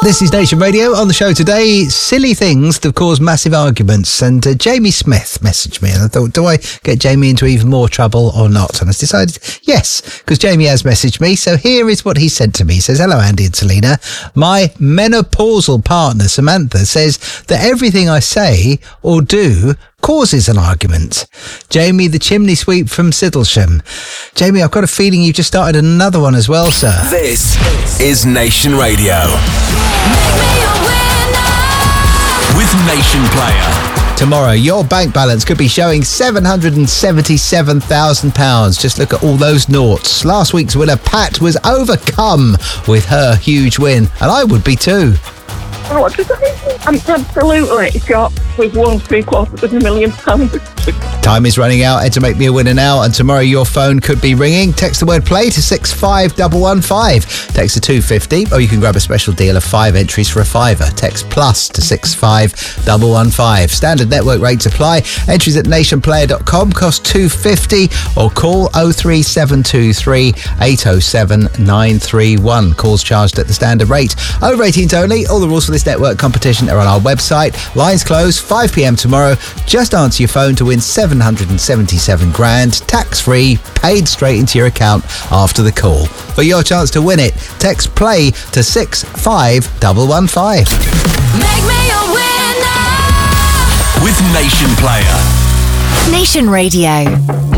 This is Nation Radio. On the show today, silly things that cause massive arguments. And Jamie Smith messaged me and I thought, do I get Jamie into even more trouble or not? And I decided, yes, because Jamie has messaged me. So here is what he said to me. He says, hello, Andy and Selena. My menopausal partner, Samantha, says that everything I say or do causes an argument. Jamie, the chimney sweep from Siddlesham. Jamie, I've got a feeling you've just started another one as well, sir. This is Nation Radio. With Nation Player. Tomorrow, your bank balance could be showing £777,000. Just look at all those noughts. Last week's winner, Pat, was overcome with her huge win. And I would be too. Oh, I'm absolutely shocked with £1.75 million. Time is running out. Enter Make Me a Winner now, and tomorrow your phone could be ringing. Text the word play to 65115. Text to 250, or you can grab a special deal of 5 entries for a fiver. Text plus to 65115. Standard network rates apply. Entries at nationplayer.com cost $2.50, or call 03723 807 931. Calls charged at the standard rate. Over 18s only. All the rules for this network competition are on our website. Lines close 5 p.m. tomorrow. Just answer your phone to win $777,000, tax-free, paid straight into your account after the call. For your chance to win it, text play to 65115. Make me a winner with Nation Player. Nation Radio.